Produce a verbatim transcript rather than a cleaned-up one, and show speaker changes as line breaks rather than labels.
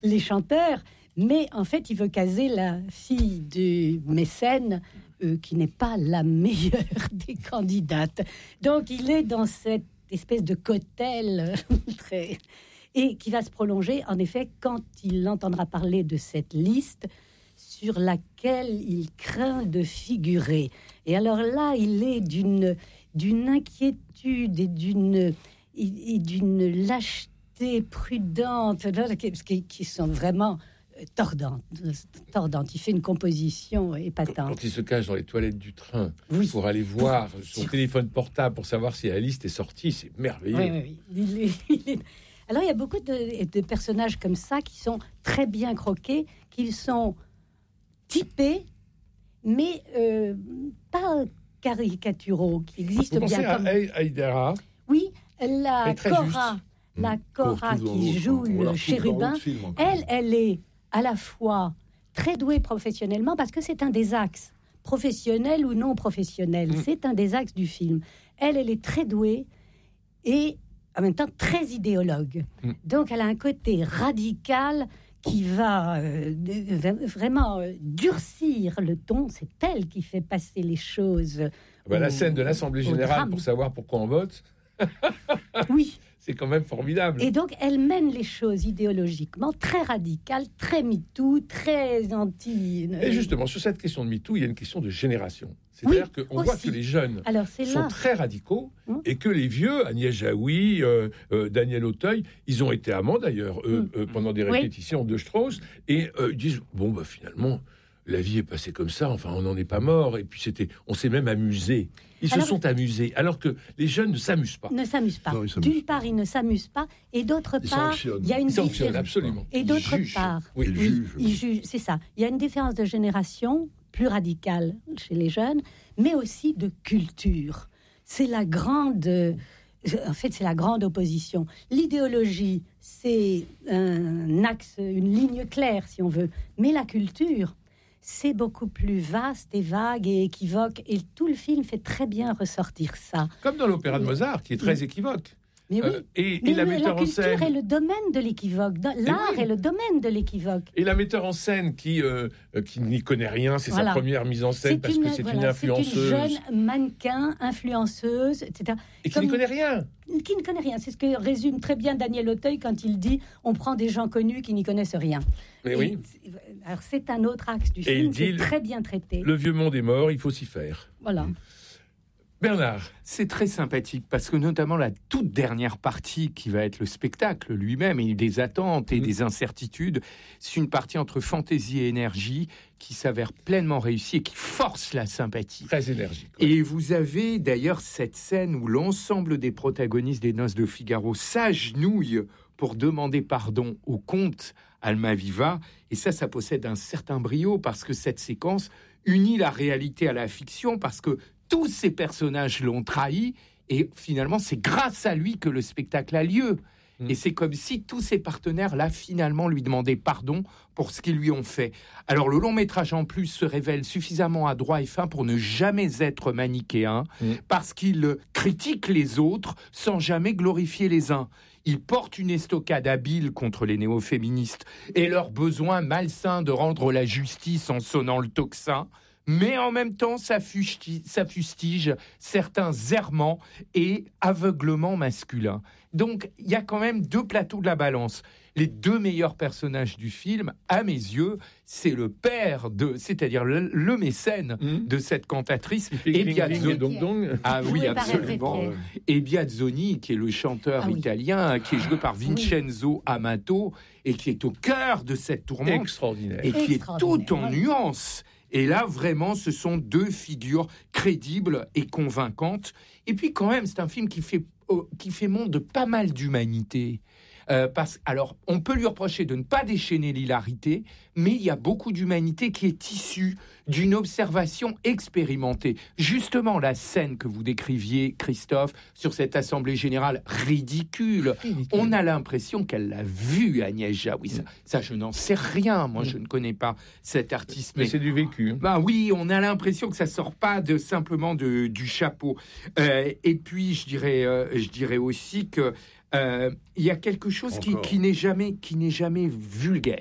les chanteurs, mais en fait, il veut caser la fille du mécène, euh, qui n'est pas la meilleure des candidates. Donc, il est dans cette espèce de cocktail très... et qui va se prolonger, en effet, quand il entendra parler de cette liste sur laquelle il craint de figurer. Et alors là, il est d'une, d'une inquiétude et d'une, et d'une lâcheté prudente, qui, qui sont vraiment tordantes, tordantes. Il fait une composition épatante.
Quand il se cache dans les toilettes du train,
oui.
pour aller voir son téléphone portable pour savoir si la liste est sortie, c'est merveilleux.
Oui, oui, oui. Il est, il est... Alors, il y a beaucoup de, de personnages comme ça qui sont très bien croqués, qui sont typés, mais euh, pas caricaturaux, qui existent
Vous
bien.
Vous pensez
comme...
à Haïdara?
Oui, la Cora, la Cora qui joue le chérubin, elle, elle est à la fois très douée professionnellement, parce que c'est un des axes, professionnel ou non professionnel, mmh. c'est un des axes du film. Elle, elle est très douée et en même temps très idéologue. Mmh. Donc, elle a un côté radical qui va euh, vraiment euh, durcir le ton. C'est elle qui fait passer les choses.
Bah,
au,
la scène de l'Assemblée générale pour savoir pourquoi on vote.
Oui.
C'est quand même formidable.
Et donc, elle mène les choses idéologiquement très radicales, très MeToo, très anti...
Et justement, sur cette question de MeToo, il y a une question de génération. C'est-à-dire
oui,
qu'on voit que les jeunes
Alors, sont
là. très radicaux hum. et que les vieux, Agnès Jaoui, euh, euh, Daniel Auteuil, ils ont été amants d'ailleurs euh, hum. euh, pendant des répétitions oui. de Strauss, et euh, ils disent, bon, bah, finalement, la vie est passée comme ça, enfin, on n'en est pas mort, et puis c'était, on s'est même amusé. Ils alors, se sont amusés, alors que les jeunes ne s'amusent pas.
Ne s'amusent pas. Non, s'amusent D'une pas. part, ils ne s'amusent pas, et d'autre
ils
part, il y a une
différence. Absolument.
Et d'autre
ils
part,
oui,
ils,
jugent.
ils jugent. C'est ça. Il y a une différence de génération plus radicale chez les jeunes, mais aussi de culture. C'est la grande. En fait, c'est la grande opposition. L'idéologie, c'est un axe, une ligne claire, si on veut, mais la culture, c'est beaucoup plus vaste et vague et équivoque. Et tout le film fait très bien ressortir ça.
Comme dans l'opéra de Mozart, qui est très équivoque.
Mais oui,
euh, et,
mais
et la,
le,
metteur
la culture
en scène...
est le domaine de l'équivoque. L'art oui. est le domaine de l'équivoque.
Et la metteur en scène qui, euh, qui n'y connaît rien, c'est
voilà.
sa première mise en scène, c'est parce une, que c'est voilà, une influenceuse.
C'est une jeune mannequin, influenceuse, et cetera.
Et qui Comme, ne connaît rien.
Qui ne connaît rien. C'est ce que résume très bien Daniel Auteuil quand il dit « on prend des gens connus qui n'y connaissent rien ».
Mais oui.
Alors c'est un autre axe du
et
film
il
qui
dit,
est très bien traité.
Le vieux monde est mort, il faut s'y faire.
Voilà.
Mmh. Bernard.
C'est très sympathique parce que notamment la toute dernière partie qui va être le spectacle lui-même et des attentes et mmh. des incertitudes, c'est une partie entre fantaisie et énergie qui s'avère pleinement réussie et qui force la sympathie.
Très énergique. Ouais.
Et vous avez d'ailleurs cette scène où l'ensemble des protagonistes des Noces de Figaro s'agenouillent pour demander pardon au comte Almaviva. Et ça, ça possède un certain brio parce que cette séquence unit la réalité à la fiction parce que tous ces personnages l'ont trahi et finalement, c'est grâce à lui que le spectacle a lieu. Mmh. Et c'est comme si tous ses partenaires-là, finalement, lui demandaient pardon pour ce qu'ils lui ont fait. Alors, le long-métrage, en plus, se révèle suffisamment adroit et fin pour ne jamais être manichéen, mmh. parce qu'il critique les autres sans jamais glorifier les uns. Il porte une estocade habile contre les néo-féministes et leur besoin malsain de rendre la justice en sonnant le tocsin. Mais en même temps, ça fustige, ça fustige certains errements et aveuglements masculins. Donc, il y a quand même deux plateaux de la balance. Les deux meilleurs personnages du film, à mes yeux, c'est le père de, c'est-à-dire le, le mécène mmh. de cette cantatrice, et Biazzoni. Ah oui, absolument. Et Biazzoni, qui est le chanteur ah, oui. italien, qui est joué par Vincenzo oui. Amato, et qui est au cœur de cette tourmente.
Extraordinaire.
Et qui est tout en nuances. Et là, vraiment, ce sont deux figures crédibles et convaincantes. Et puis, quand même, c'est un film qui fait, euh, qui fait montre de pas mal d'humanité. Euh, parce, alors, on peut lui reprocher de ne pas déchaîner l'hilarité, mais il y a beaucoup d'humanité qui est issue d'une observation expérimentée. Justement, la scène que vous décriviez, Christophe, sur cette assemblée générale ridicule, ridicule. On a l'impression qu'elle l'a vue, Agnès Jaoui. Ça, ça, je n'en sais rien. Moi, je ne connais pas cet artiste.
Mais, mais c'est du vécu.
Bah oui, on a l'impression que ça sort pas de simplement de, du chapeau. Euh, et puis, je dirais, euh, je dirais aussi que Euh, il y a quelque chose qui, qui n'est jamais, qui n'est jamais vulgaire.